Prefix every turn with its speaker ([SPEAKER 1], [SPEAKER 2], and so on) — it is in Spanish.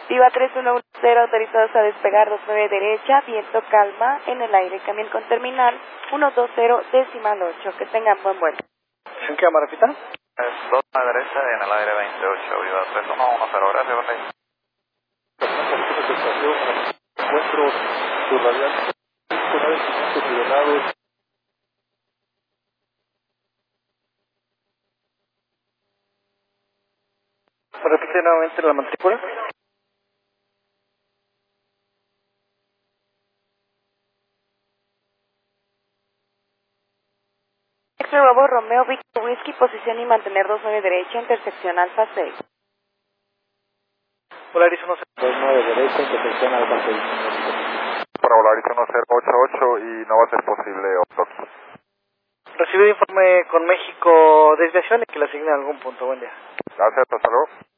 [SPEAKER 1] Viva 3110, autorizados a despegar 29 derecha, viento calma, en el aire, camión con terminal 120 decimal 8. Que tengan buen vuelo.
[SPEAKER 2] ¿En qué llama, repita?
[SPEAKER 3] Es 2 a la derecha y en el aire 28, Viva 3110, gracias, buen día.
[SPEAKER 4] Encuentro su radial con aves nivelados.
[SPEAKER 2] Repite nuevamente la matrícula.
[SPEAKER 1] Extra Bravo Romeo Victor Whisky, posición y mantener 29 derecha, intersección Alfa 6.
[SPEAKER 2] Polaris
[SPEAKER 4] 29 derecha, intersección Alfa 6.
[SPEAKER 3] Para Volaris 1088 y no va a ser posible Otoki.
[SPEAKER 2] Recibido informe con México, desviación y que le asignen a algún punto. Buen día.
[SPEAKER 3] Gracias, hasta luego.